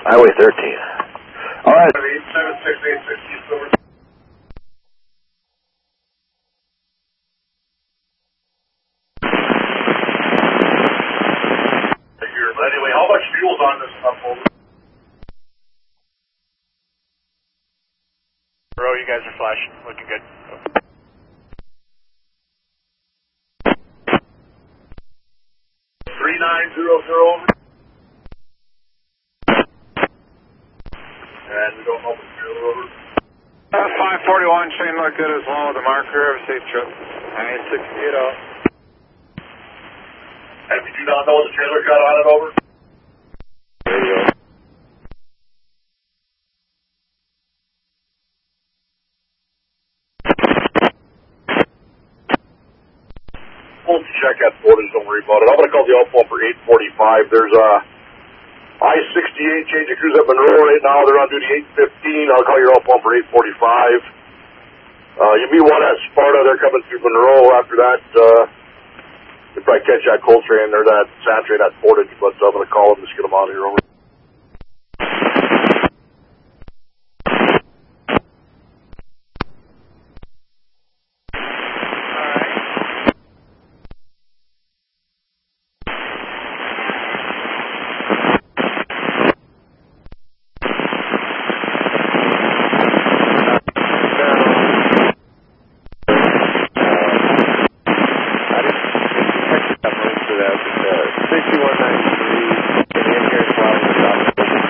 Highway 13. All right. 87686 over. Anyway, how much fuel's on this stuff over? Bro, you guys are flashing. Looking good. 3900 over. And we don't know the fuel over. 541, chain look good as well with the marker of safe trip. 968 And we do not know the trailer got on it over. Radio. We'll check that footage, don't worry about it. I'm going to call the outfall for 845. There's I-68 changing crews at Monroe right now. They're on duty 815. I'll call your outfall for 845. You'll be one at Sparta. They're coming through Monroe. After that, you'll probably catch that coal train or that sand train at Portage, but I'm going to call them, just get them out of here over.